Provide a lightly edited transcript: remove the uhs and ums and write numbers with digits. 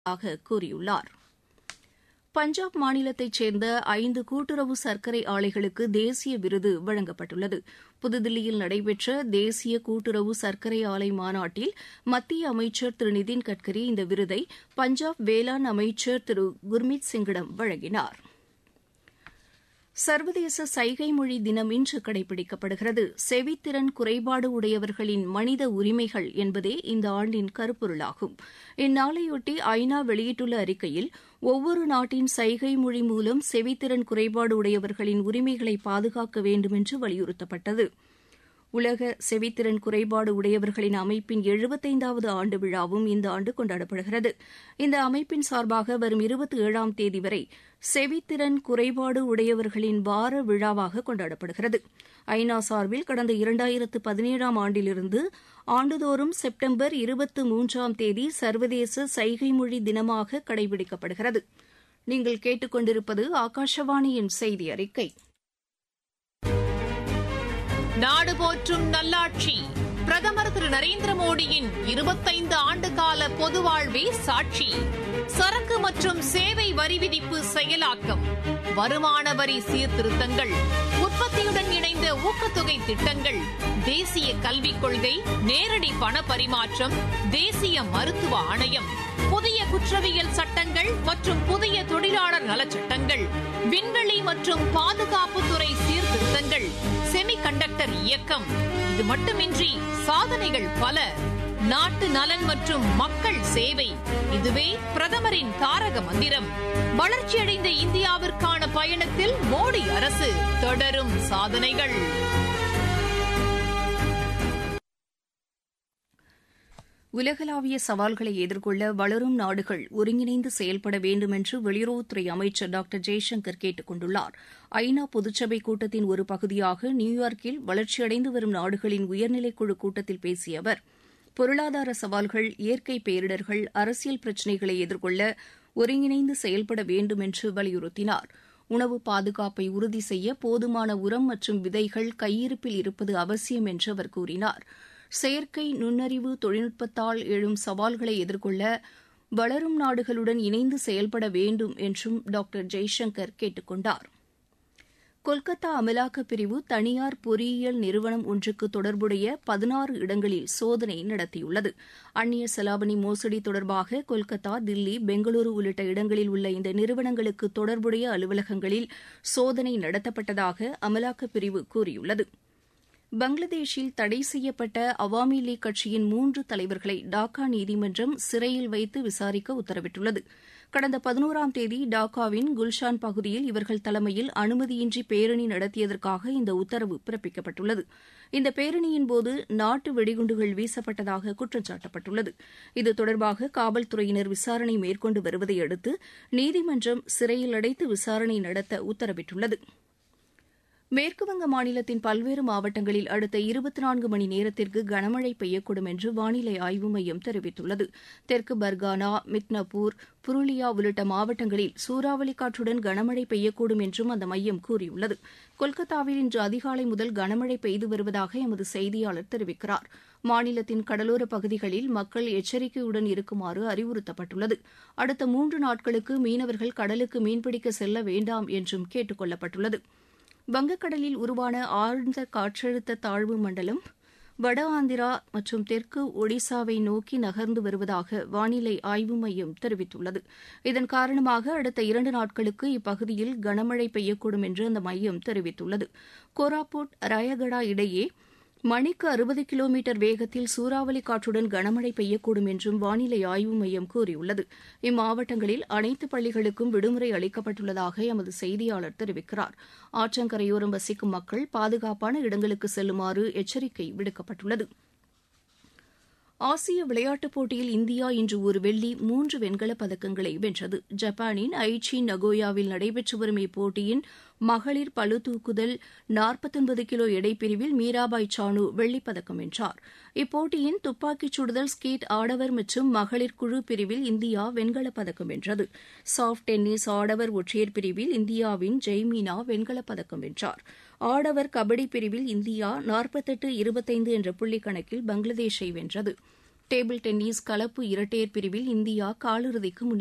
கூறியுள்ளார். பஞ்சாப் மாநிலத்தைச் சேர்ந்த 5 கூட்டுறவு சர்க்கரை ஆலைகளுக்கு தேசிய விருது வழங்கப்பட்டுள்ளது. புதுதில்லியில் நடைபெற்ற தேசிய கூட்டுறவு சர்க்கரை ஆலை மாநாட்டில் மத்திய அமைச்சர் திரு நிதின் கட்கரி இந்த விருதை பஞ்சாப் வேளாண் அமைச்சர் திரு குர்மீத் சிங்கிடம் வழங்கினார். சர்வதேச சைகை மொழி தினம் இன்று கடைபிடிக்கப்படுகிறது. செவித்திறன் குறைபாடு உடையவர்களின் மனித உரிமைகள் என்பதே இந்த ஆண்டின் கருப்பொருளாகும். இந்நாளையொட்டி ஐநா வெளியிட்டுள்ள அறிக்கையில் ஒவ்வொரு நாட்டின் சைகை மொழி மூலம் செவித்திறன் குறைபாடு உடையவர்களின் உரிமைகளை பாதுகாக்க வேண்டும் என்று வலியுறுத்தப்பட்டது. உலக செவித்திறன் குறைபாடு உடையவர்களின் அமைப்பின் 75வது ஆண்டு விழாவும் இந்த ஆண்டு கொண்டாடப்படுகிறது. இந்த அமைப்பின் சார்பாக வரும் 27ஆம் தேதி வரை செவித்திறன் குறைபாடு உடையவர்களின் வார விழாவாக கொண்டாடப்படுகிறது. ஐநா சார்பில் கடந்த 2017ஆம் ஆண்டிலிருந்து ஆண்டுதோறும் செப்டம்பர் 23ஆம் தேதி சர்வதேச சைகை மொழி தினமாக கடைபிடிக்கப்படுகிறது. நீங்கள் கேட்டுக்கொண்டிருப்பது ஆகாஷவாணியின் செய்தி அறிக்கை. நாடு போற்றும் நல்லாட்சி பிரதமர் திரு நரேந்திர மோடியின் 25 ஆண்டுகால பொது வாழ்வே சாட்சி. சரக்கு மற்றும் சேவை வரி விதிப்பு செயலாக்கம், வருமான வரி சீர்திருத்தங்கள், உற்பத்தியுடன் இணைந்த ஊக்கத்தொகை திட்டங்கள், தேசிய கல்விக் கொள்கை, நேரடி பண பரிமாற்றம், தேசிய மருத்துவ ஆணையம், புதிய குற்றவியல் சட்டங்கள் மற்றும் புதிய தொழிலாளர் நலச்சட்டங்கள், விண்வெளி மற்றும் பாதுகாப்புத்துறை சீர்திருத்தங்கள், செமிகண்டக்டர் இயக்கம். இது மட்டுமின்றி சாதனைகள் பல. நாட்டு நலன் மற்றும் மக்கள் சேவை, இதுவே பிரதமரின் தாரக மந்திரம். வளர்ச்சியடைந்த இந்தியாவிற்கான பயணத்தில் மோடி அரசு தொடரும் சாதனைகள். உலகளாவிய சவால்களை எதிர்கொள்ள வளரும் நாடுகள் ஒருங்கிணைந்து செயல்பட வேண்டும் என்று வெளியுறவுத்துறை அமைச்சர் டாக்டர் ஜெய்சங்கர் கேட்டுக் கொண்டுள்ளார். ஐநா பொதுச்சபை கூட்டத்தின் ஒரு பகுதியாக நியூயார்க்கில் வளர்ச்சியடைந்து வரும் நாடுகளின் உயர்நிலைக்குழு கூட்டத்தில் பேசிய அவர், பொருளாதார சவால்கள், இயற்கை பேரிடர்கள், அரசியல் பிரச்சினைகளை எதிர்கொள்ள ஒருங்கிணைந்து செயல்பட வேண்டும் என்று வலியுறுத்தினார். உணவு பாதுகாப்பை உறுதி செய்ய போதுமான உரம் மற்றும் விதைகள் கையிருப்பில் இருப்பது அவசியம் என்று அவர் கூறினார். செயற்கை நுண்ணறிவு தொழில்நுட்பத்தால் எழும் சவால்களை எதிர்கொள்ள வளரும் நாடுகளுடன் இணைந்து செயல்பட வேண்டும் என்றும் டாக்டர் ஜெய்சங்கர் கேட்டுக் கொண்டார். கொல்கத்தா அமலாக்கப் பிரிவு தனியார் பொறியியல் நிறுவனம் ஒன்றுக்கு தொடர்புடைய 16 இடங்களில் சோதனை நடத்தியுள்ளது. அந்நிய செலாவணி மோசடி தொடர்பாக கொல்கத்தா, தில்லி, பெங்களூரு உள்ளிட்ட இடங்களில் உள்ள இந்த நிறுவனங்களுக்கு தொடர்புடைய அலுவலகங்களில் சோதனை நடத்தப்பட்டதாக அமலாக்கப் பிரிவு கூறியுள்ளது. பங்களாதேஷில் தடை செய்யப்பட்ட அவாமி லீக் கட்சியின் 3 தலைவர்களை டாக்கா நீதிமன்றம் சிறையில் வைத்து விசாரிக்க உத்தரவிட்டுள்ளது. கடந்த 11ஆம் தேதி டாக்காவின் குல்ஷான் பகுதியில் இவர்கள் தலைமையில் அனுமதியின்றி பேரணி நடத்தியதற்காக இந்த உத்தரவு பிறப்பிக்கப்பட்டுள்ளது. இந்த பேரணியின்போது நாட்டு வெடிகுண்டுகள் வீசப்பட்டதாக குற்றம் சாட்டப்பட்டுள்ளது. இது தொடர்பாக காவல்துறையினர் விசாரணை மேற்கொண்டு வருவதை அடுத்து நீதிமன்றம் சிறையில் அடைத்து விசாரணை நடத்த உத்தரவிட்டுள்ளது. மேற்குவங்க மாநிலத்தின் பல்வேறு மாவட்டங்களில் அடுத்த 24 மணி நேரத்திற்கு கனமழை பெய்யக்கூடும் என்று வானிலை ஆய்வு மையம் தெரிவித்துள்ளது. தெற்கு பர்கானா, மித்னபூர், புருலியா உள்ளிட்ட மாவட்டங்களில் சூறாவளி காற்றுடன் கனமழை பெய்யக்கூடும் என்றும் அந்த மையம் கூறியுள்ளது. கொல்கத்தாவில் இன்று அதிகாலை முதல் கனமழை பெய்து வருவதாக எமது செய்தியாளர் தெரிவிக்கிறார். மாநிலத்தின் கடலோர பகுதிகளில் மக்கள் எச்சரிக்கையுடன் இருக்குமாறு அறிவுறுத்தப்பட்டுள்ளது. அடுத்த 3 நாட்களுக்கு மீனவர்கள் கடலுக்கு மீன்பிடிக்க செல்ல வேண்டாம் என்றும் கேட்டுக் கொள்ளப்பட்டுள்ளது. வங்கக்கடலில் உருவான ஆழ்ந்த காற்றழுத்த தாழ்வு மண்டலம் வட ஆந்திரா மற்றும் தெற்கு ஒடிசாவை நோக்கி நகர்ந்து வருவதாக வானிலை ஆய்வு மையம் தெரிவித்துள்ளது. இதன் காரணமாக அடுத்த 2 நாட்களுக்கு இப்பகுதியில் கனமழை பெய்யக்கூடும் என்று அந்த மையம் தெரிவித்துள்ளது. கோராபுட், ராயகடா இடையே மணிக்கு 60 கிலோமீட்டர் வேகத்தில் சூறாவளி காற்றுடன் கனமழை பெய்யக்கூடும் என்றும் வானிலை ஆய்வு மையம் கூறியுள்ளது. இம்மாவட்டங்களில் அனைத்து பள்ளிகளுக்கும் விடுமுறை அளிக்கப்பட்டுள்ளதாக எமது செய்தியாளர் தெரிவிக்கிறார். ஆற்றங்கரையோரம் வசிக்கும் மக்கள் பாதுகாப்பான இடங்களுக்கு செல்லுமாறு எச்சரிக்கை விடுக்கப்பட்டுள்ளது. ஆசிய விளையாட்டுப் போட்டியில் இந்தியா இன்று ஒரு வெள்ளி 3 வெண்கலப் பதக்கங்களை வென்றது. ஜப்பானின் ஐச்சி நகோயாவில் நடைபெற்று வரும் இப்போட்டியின் மகளிர் பளு தூக்குதல் 49 கிலோ எடைப்பிரிவில் மீராபாய் சானு வெள்ளிப்பதக்கம் வென்றார். இப்போட்டியின் துப்பாக்கிச் சுடுதல், ஸ்கீட் ஆடவர் மற்றும் மகளிர் குழு பிரிவில் இந்தியா வெண்கலப் பதக்கம் வென்றது. சாஃப்ட் டென்னிஸ் ஆடவர் ஒற்றையர் பிரிவில் இந்தியாவின் ஜெய்மீனா வெண்கலப் பதக்கம் வென்றார். ஆடவர் கபடி பிரிவில் இந்தியா 48-25 என்ற புள்ளிக்கணக்கில் பங்களாதேஷை வென்றது. டேபிள் டென்னிஸ் கலப்பு இரட்டையர் பிரிவில் இந்தியா காலிறுதிக்கு